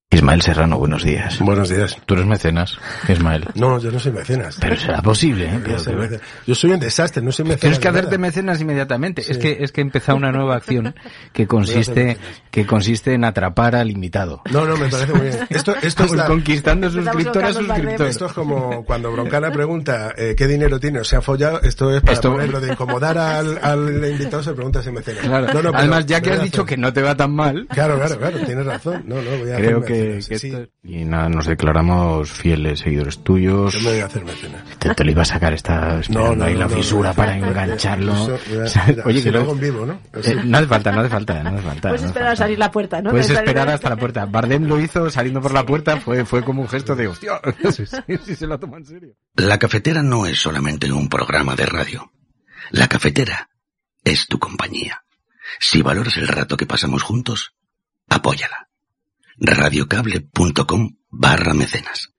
Ismael Serrano, buenos días. Buenos días. ¿Tú eres mecenas, Ismael? No, yo no soy mecenas. Pero será posible, ¿eh? Yo soy un desastre, no soy mecenas. Tienes que hacerte mecenas inmediatamente. Sí. Es que he empezado una nueva acción que consiste en atrapar al invitado. No, me parece muy bien. Esto es conquistando suscriptores. Esto es como cuando Broncana pregunta qué dinero tiene o se ha follado. Esto es para ponerlo de incomodar al invitado, se pregunta si mecenas. Claro. No, además, ya que has dicho que no te va tan mal. Claro, tienes razón. Voy a creo que sí. Y nada, nos declaramos fieles seguidores tuyos. Yo me voy a hacer mecenas. Te lo iba a sacar, está esperando ahí la fisura para engancharlo. Oye, que lo hago en vivo, ¿no? No hace falta. Puedes esperar a salir la puerta, ¿no? Puedes esperar hasta la puerta. Bardem lo hizo saliendo por la puerta, fue como un gesto de hostia, si se lo toma en serio. La Cafetera no es solamente un programa de radio. La Cafetera es tu compañía. Si valoras el rato que pasamos juntos, apóyala. radiocable.com/mecenas